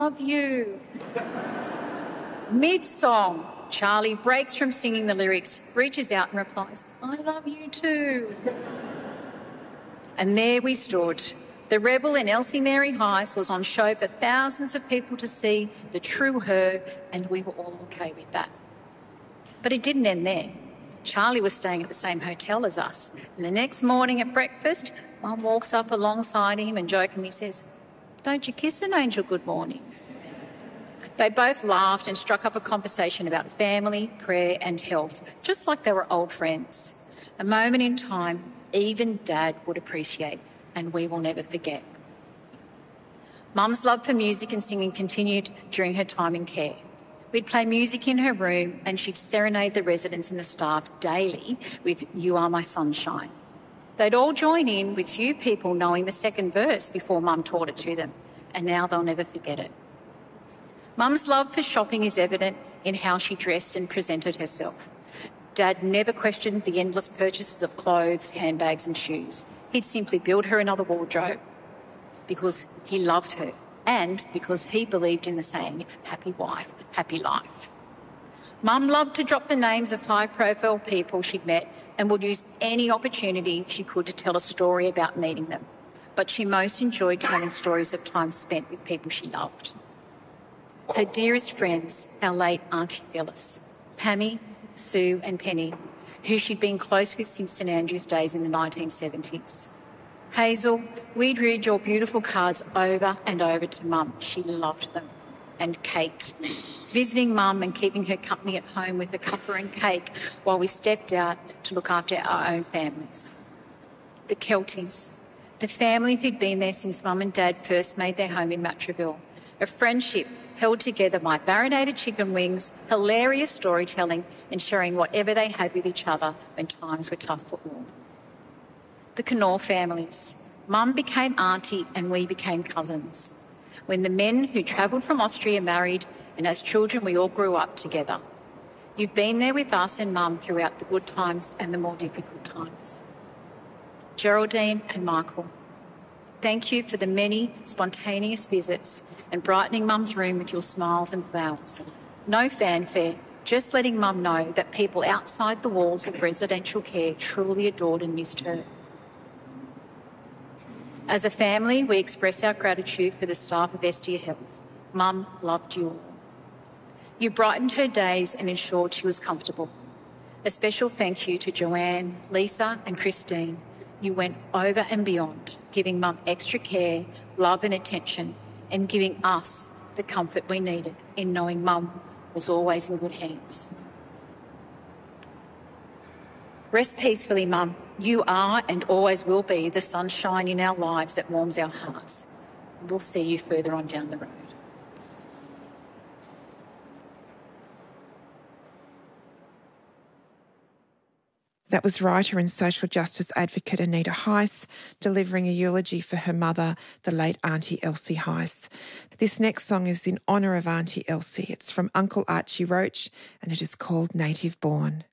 love you. Mid-song, Charlie breaks from singing the lyrics, reaches out and replies, I love you too. And there we stood. The rebel in Elsie Mary Heights was on show for thousands of people to see, the true her, and we were all okay with that. But it didn't end there. Charlie was staying at the same hotel as us, and the next morning at breakfast, Mum walks up alongside him and jokingly says, don't you kiss an angel good morning? They both laughed and struck up a conversation about family, prayer and health, just like they were old friends. A moment in time even Dad would appreciate, and we will never forget. Mum's love for music and singing continued during her time in care. We'd play music in her room and she'd serenade the residents and the staff daily with You Are My Sunshine. They'd all join in, with few people knowing the second verse before Mum taught it to them, and now they'll never forget it. Mum's love for shopping is evident in how she dressed and presented herself. Dad never questioned the endless purchases of clothes, handbags and shoes. He'd simply build her another wardrobe because he loved her and because he believed in the saying, happy wife, happy life. Mum loved to drop the names of high-profile people she'd met and would use any opportunity she could to tell a story about meeting them. But she most enjoyed telling stories of time spent with people she loved. Her dearest friends, our late Auntie Phyllis, Pammy, Sue and Penny, who she'd been close with since St Andrew's days in the 1970s. Hazel, we'd read your beautiful cards over and over to Mum. She loved them. And Kate, visiting Mum and keeping her company at home with a cuppa and cake while we stepped out to look after our own families. The Kelties, the family who'd been there since Mum and Dad first made their home in Matraville. A friendship held together by marinated chicken wings, hilarious storytelling and sharing whatever they had with each other when times were tough for all. The Knorr families. Mum became auntie and we became cousins. When the men who travelled from Austria married, and as children we all grew up together. You've been there with us and Mum throughout the good times and the more difficult times. Geraldine and Michael, thank you for the many spontaneous visits and brightening Mum's room with your smiles and flowers. No fanfare, just letting Mum know that people outside the walls of residential care truly adored and missed her. As a family, we express our gratitude for the staff of Estia Health. Mum loved you all. You brightened her days and ensured she was comfortable. A special thank you to Joanne, Lisa and Christine. You went over and beyond, giving Mum extra care, love and attention, and giving us the comfort we needed in knowing Mum was always in good hands. Rest peacefully, Mum. You are and always will be the sunshine in our lives that warms our hearts. We'll see you further on down the road. That was writer and social justice advocate Anita Heiss delivering a eulogy for her mother, the late Auntie Elsie Heiss. This next song is in honour of Auntie Elsie. It's from Uncle Archie Roach and it is called Native Born.